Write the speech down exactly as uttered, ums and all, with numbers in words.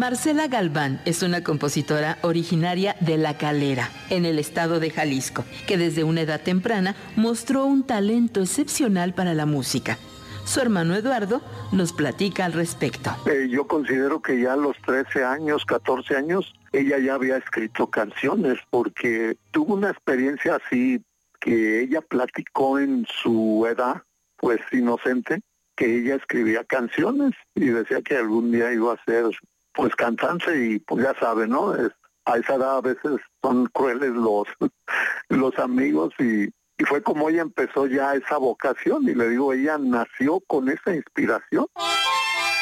Marcela Galván es una compositora originaria de La Calera, en el estado de Jalisco, que desde una edad temprana mostró un talento excepcional para la música. Su hermano Eduardo nos platica al respecto. Eh, yo considero que ya a los trece años, catorce años, ella ya había escrito canciones, porque tuvo una experiencia así que ella platicó en su edad, pues inocente, que ella escribía canciones y decía que algún día iba a ser pues cantante y pues ya sabe, ¿no? Es, a esa edad a veces son crueles los, los amigos y, y fue como ella empezó ya esa vocación y le digo, ella nació con esa inspiración.